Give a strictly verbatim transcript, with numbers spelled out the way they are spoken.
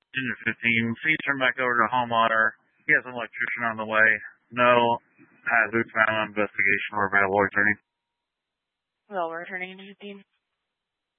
Junior fifteen, please turn back over to homeowner. He has an electrician on the way. No hazards found on investigation or available attorney. Well, we're returning to fifteen.